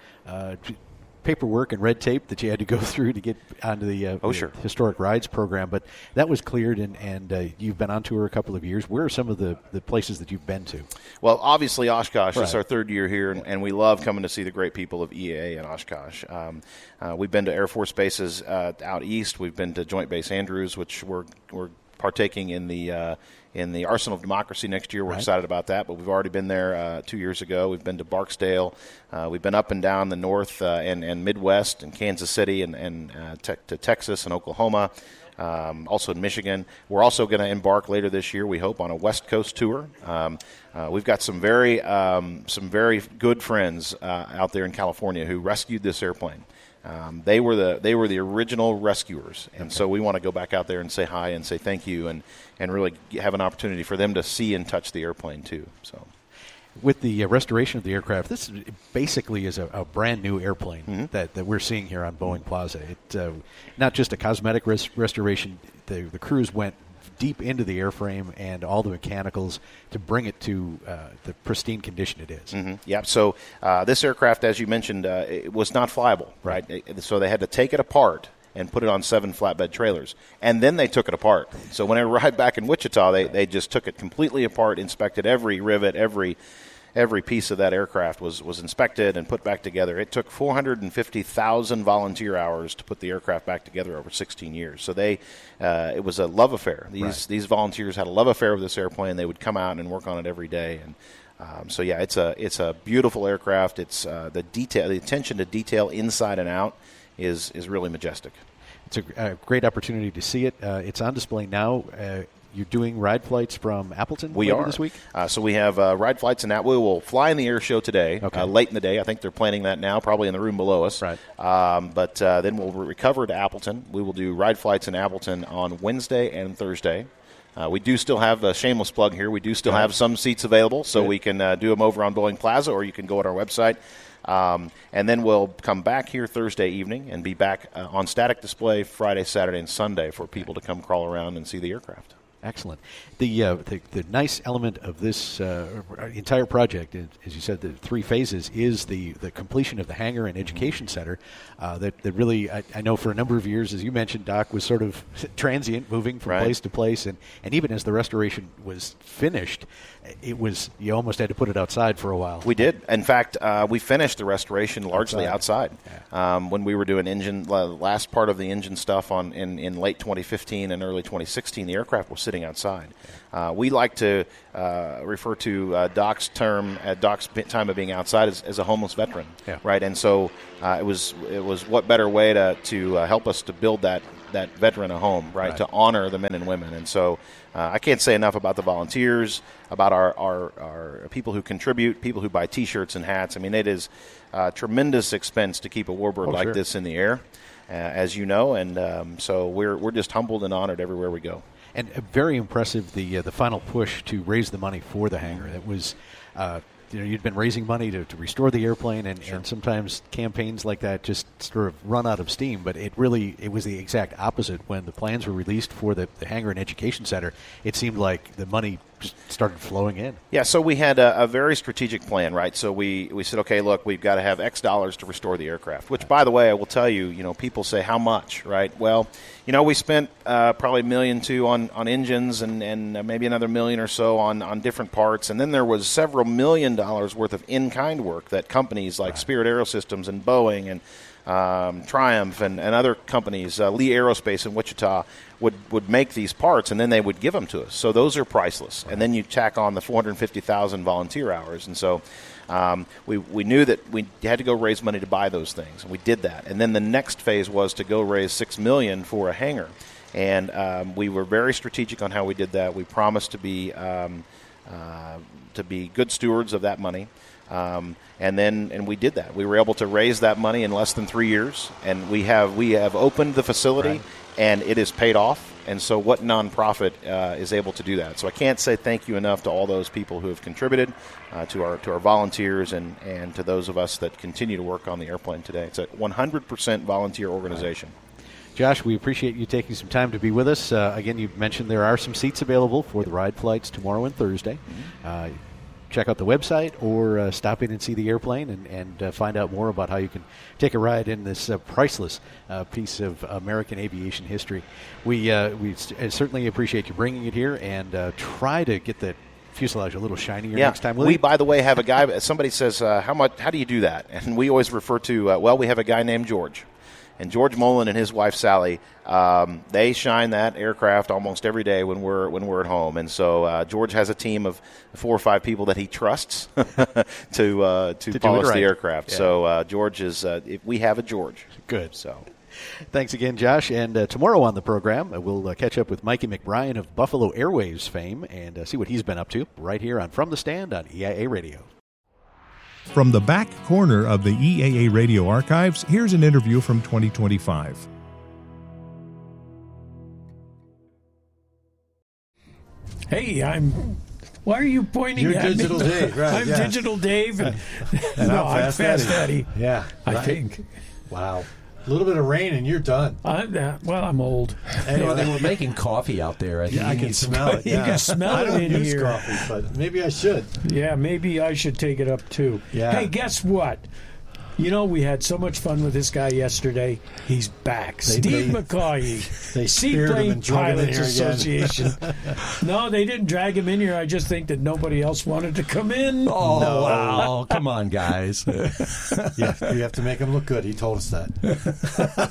paperwork and red tape that you had to go through to get onto the Historic Rides program, but that was cleared, and you've been on tour a couple of years. Where are some of the places that you've been to? Well, obviously Oshkosh. It's our 3rd year here, and we love coming to see the great people of EAA in Oshkosh. We've been to Air Force bases out east. We've been to Joint Base Andrews, which we're partaking in the Arsenal of Democracy next year. We're excited about that, but we've already been there 2 years ago. We've been to Barksdale. We've been up and down the north and Midwest and Kansas City and to Texas and Oklahoma, also in Michigan. We're also going to embark later this year, we hope, on a West Coast tour. We've got some very good friends out there in California who rescued this airplane. They were the original rescuers, and so we want to go back out there and say hi and say thank you, and really have an opportunity for them to see and touch the airplane too. So, with the restoration of the aircraft, this basically is a brand new airplane that we're seeing here on Boeing Plaza. It not just a cosmetic restoration. The crews went deep into the airframe and all the mechanicals to bring it to the pristine condition it is. Mm-hmm. Yeah. So this aircraft, as you mentioned, it was not flyable, right? So they had to take it apart and put it on 7 flatbed trailers, and then they took it apart. So when it arrived back in Wichita, they just took it completely apart, inspected every rivet, every piece of that aircraft was inspected and put back together. It took 450,000 volunteer hours to put the aircraft back together over 16 years. So it was a love affair. These volunteers had a love affair with this airplane. They would come out and work on it every day. And so yeah, it's a beautiful aircraft. It's the attention to detail inside and out is really majestic. It's a great opportunity to see it. It's on display now you're doing ride flights from Appleton We are this week? So we have ride flights in that. We will fly in the air show today, late in the day. I think they're planning that now, probably in the room below us. Right. But then we'll recover to Appleton. We will do ride flights in Appleton on Wednesday and Thursday. We do still have a shameless plug here. We do still have some seats available, so we can do them over on Boeing Plaza, or you can go at our website. And then we'll come back here Thursday evening and be back on static display Friday, Saturday, and Sunday for people to come crawl around and see the aircraft. Excellent. The nice element of this entire project, as you said, the 3 phases, is the completion of the hangar and education center. That really, I know for a number of years, as you mentioned, Doc, was sort of transient, moving from place to place, and even as the restoration was finished, you almost had to put it outside for a while. We did. In fact, we finished the restoration largely outside. When we were doing last part of the engine stuff in late 2015 and early 2016, the aircraft was sitting outside. We like to refer to Doc's term at Doc's time of being outside as a homeless veteran, right? And so it was what better way to help us to build that veteran a home, right? To honor the men and women. And so I can't say enough about the volunteers, about our people who contribute, people who buy T-shirts and hats. I mean, it is tremendous expense to keep a warbird like this in the air, as you know. And so we're just humbled and honored everywhere we go. And very impressive, the final push to raise the money for the hangar. It was, you'd been raising money to restore the airplane, and sometimes campaigns like that just sort of run out of steam. But it was the exact opposite. When the plans were released for the hangar and education center, it seemed like the money just started flowing in. Yeah, so we had a very strategic plan, right? So we said, okay, look, we've got to have X dollars to restore the aircraft, which, by the way, I will tell you, people say, how much, right? Well, we spent probably $1.2 million on engines and maybe another $1 million or so on different parts. And then there was several $1 million worth of in-kind work that companies like Spirit Aerosystems and Boeing and Triumph and other companies, Lee Aerospace in Wichita, would make these parts, and then they would give them to us. So those are priceless. And then you tack on the 450,000 volunteer hours. And so we knew that we had to go raise money to buy those things, and we did that. And then the next phase was to go raise $6 million for a hangar. And we were very strategic on how we did that. We promised to be good stewards of that money. And we did that. We were able to raise that money in less than 3 years, and we have opened the facility, and it is paid off. And so what nonprofit is able to do that? So I can't say thank you enough to all those people who have contributed, to our volunteers, and to those of us that continue to work on the airplane today. It's a 100% volunteer organization. Josh, we appreciate you taking some time to be with us. Again, you mentioned there are some seats available for the ride flights tomorrow and Thursday. Check out the website or stop in and see the airplane and find out more about how you can take a ride in this priceless piece of American aviation history. We certainly appreciate you bringing it here, and try to get the fuselage a little shinier next time. We, by the way, have a guy. Somebody says, how do you do that? And we always refer to, we have a guy named George. And George Mullen and his wife Sally, they shine that aircraft almost every day when we're at home. And so George has a team of 4 or 5 people that he trusts to polish the aircraft. Yeah. So George is we have a George. Good. So thanks again, Josh. And tomorrow on the program, we'll catch up with Mikey McBrien of Buffalo Airways fame and see what he's been up to right here on From the Stand on EIA Radio. From the back corner of the EAA Radio archives, here's an interview from 2025. Hey, why are you pointing You're at me? Digital Dave, right? I'm Digital Dave. And no, I'm Fast Eddie. Yeah. I think. Wow. A little bit of rain and you're done. I'm old. Anyway, they were making coffee out there. I can smell it. You can smell it in here. I don't use here. coffee, but maybe I should. Yeah, maybe I should take it up too. Yeah. Hey, guess what? We had so much fun with this guy yesterday. He's back. Steve McCaughey, they Seaplane Pilots Association. No, they didn't drag him in here. I just think that nobody else wanted to come in. Oh, no. Wow. Come on, guys. Yeah, we have to make him look good. He told us that.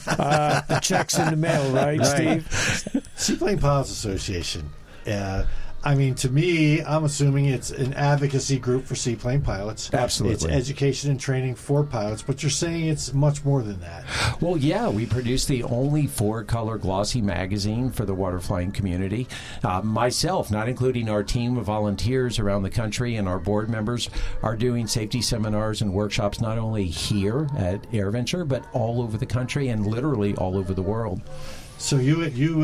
The check's in the mail, right, Steve? Seaplane Pilots Association. I mean, to me, I'm assuming it's an advocacy group for seaplane pilots. Absolutely. It's education and training for pilots, but you're saying it's much more than that. Well, yeah, we produce the only 4-color glossy magazine for the waterflying community. Myself, not including our team of volunteers around the country and our board members, are doing safety seminars and workshops not only here at AirVenture, but all over the country and literally all over the world. So you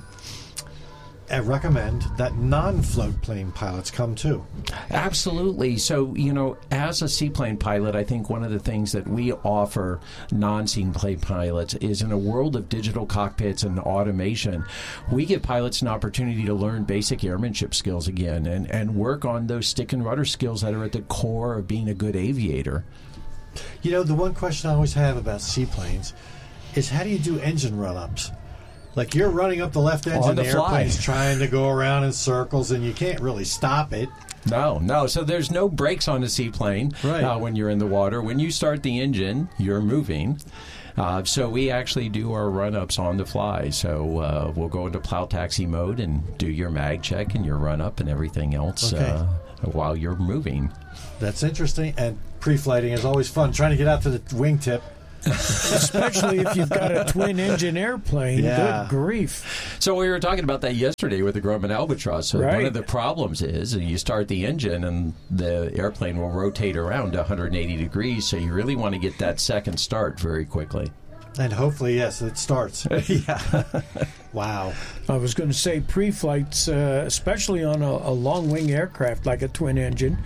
recommend that non-float plane pilots come too? Absolutely. So, as a seaplane pilot, I think one of the things that we offer non-seaplane pilots is in a world of digital cockpits and automation, we give pilots an opportunity to learn basic airmanship skills again and work on those stick and rudder skills that are at the core of being a good aviator. The one question I always have about seaplanes is how do you do engine run-ups? Like you're running up the left engine, the airplane's trying to go around in circles, and you can't really stop it. No. So there's no brakes on a seaplane when you're in the water. When you start the engine, you're moving. So we actually do our run-ups on the fly. So we'll go into plow taxi mode and do your mag check and your run-up and everything else while you're moving. That's interesting. And pre-flighting is always fun. Trying to get out to the wingtip. Especially if you've got a twin-engine airplane. Yeah. Good grief. So we were talking about that yesterday with the Grumman Albatross. So one of the problems is you start the engine and the airplane will rotate around 180 degrees, so you really want to get that second start very quickly. And hopefully, yes, it starts. Yeah. Wow. I was going to say pre-flights, especially on a long-wing aircraft like a twin-engine,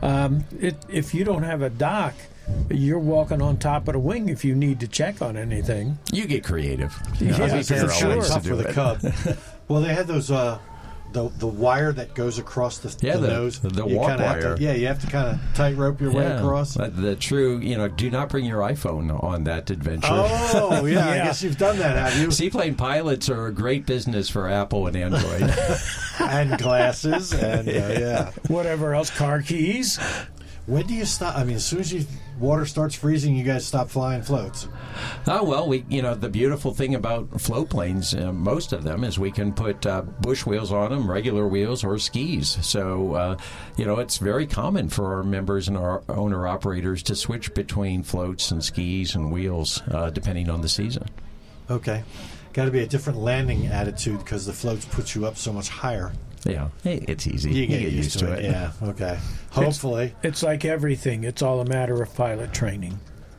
if you don't have a dock, you're walking on top of the wing if you need to check on anything. You get creative. For sure. Tough for the Cub. Well, they had those the wire that goes across the nose. The walk wire. You have to kind of tightrope your way across. The true, do not bring your iPhone on that adventure. Oh, yeah. I guess you've done that, have you? Seaplane pilots are a great business for Apple and Android. And glasses and, whatever else, car keys. When do you stop? I mean, as soon as water starts freezing, you guys stop flying floats. Oh, well, the beautiful thing about float planes, most of them, is we can put bush wheels on them, regular wheels, or skis. So, it's very common for our members and our owner-operators to switch between floats and skis and wheels, depending on the season. Okay. Got to be a different landing attitude because the floats put you up so much higher. Yeah, it's easy. You get used to it. Yeah, okay. Hopefully. It's like everything. It's all a matter of pilot training.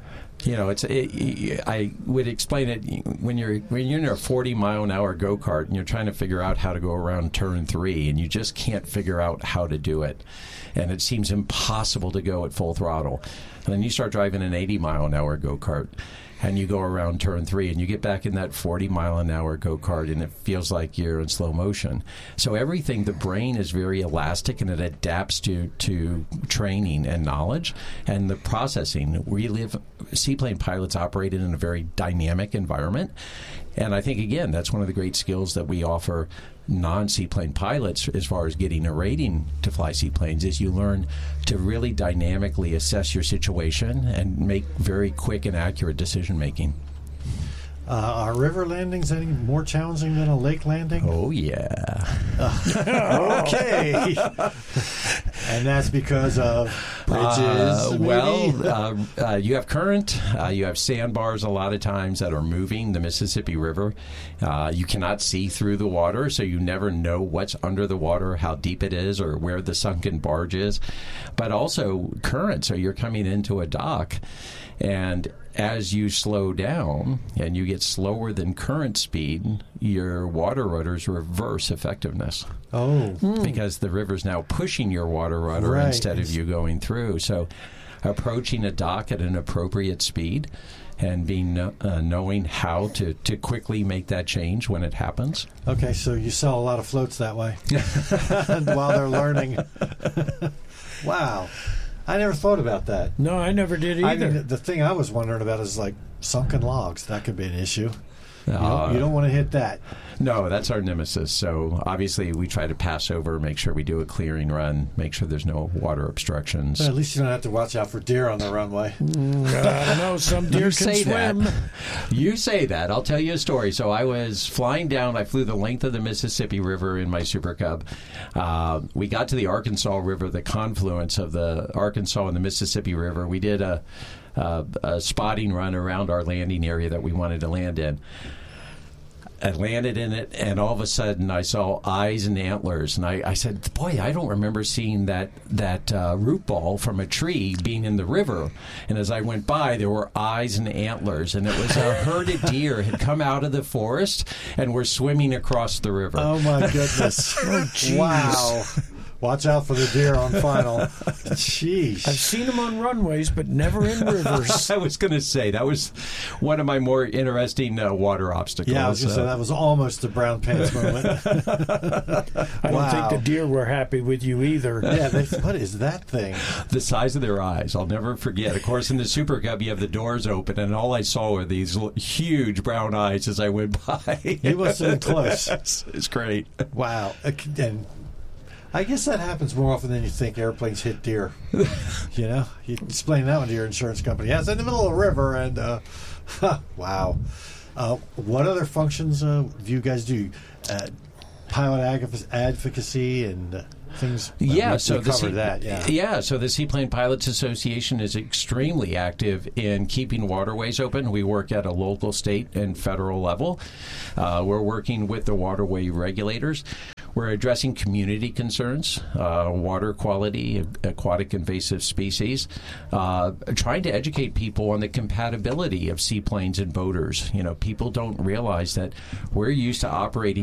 I would explain it when you're in a 40-mile-an-hour go-kart and you're trying to figure out how to go around turn 3 and you just can't figure out how to do it. And it seems impossible to go at full throttle. And then you start driving an 80-mile-an-hour go-kart and you go around turn 3 and you get back in that 40-mile-an-hour go-kart and it feels like you're in slow motion. So everything, the brain is very elastic and it adapts to training and knowledge and the processing. Seaplane pilots operate in a very dynamic environment. And I think, again, that's one of the great skills that we offer non-seaplane pilots as far as getting a rating to fly seaplanes is you learn to really dynamically assess your situation and make very quick and accurate decision making. Are river landings any more challenging than a lake landing? Oh, yeah. Okay. And that's because of bridges? You have current. You have sandbars a lot of times that are moving the Mississippi River. You cannot see through the water, so you never know what's under the water, how deep it is, or where the sunken barge is. But also current, so you're coming into a dock, and as you slow down and you get slower than current speed, your water rudders reverse effectiveness. Oh. Because the river's now pushing your water rudder instead of you going through. So approaching a dock at an appropriate speed and knowing how to quickly make that change when it happens. Okay, so you sell a lot of floats that way while they're learning. Wow. I never thought about that. No, I never did either. I mean, the thing I was wondering about is like sunken logs. That could be an issue. You don't want to hit that. No, that's our nemesis. So obviously we try to pass over, make sure we do a clearing run, make sure there's no water obstructions. Well, at least you don't have to watch out for deer on the runway. I don't know. Some deer can swim. You say that. I'll tell you a story. So I was flying down. I flew the length of the Mississippi River in my Super Cub. We got to the Arkansas River, the confluence of the Arkansas and the Mississippi River. We did a spotting run around our landing area that we wanted to land in. I landed in it, and all of a sudden I saw eyes and antlers. And I said, boy, I don't remember seeing that root ball from a tree being in the river. And as I went by, there were eyes and antlers. And it was a herd of deer had come out of the forest and were swimming across the river. Oh, my goodness. Oh, geez. Wow. Watch out for the deer on final. Jeez. I've seen them on runways, but never in rivers. I was going to say, that was one of my more interesting water obstacles. Yeah, I was going to say, that was almost a brown pants moment. I don't think the deer were happy with you either. Yeah, what is that thing? The size of their eyes, I'll never forget. Of course, in the Super Cub, you have the doors open, and all I saw were these huge brown eyes as I went by. He must have been close. It's great. Wow. And I guess that happens more often than you think. Airplanes hit deer. You know, you explain that one to your insurance company. Yeah, it's in the middle of a river, and wow. What other functions do you guys do? Pilot advocacy and things. So the Seaplane Pilots Association is extremely active in keeping waterways open. We work at a local, state, and federal level. We're working with the waterway regulators. We're addressing community concerns, water quality, aquatic invasive species, trying to educate people on the compatibility of seaplanes and boaters. You know, people don't realize that we're used to operating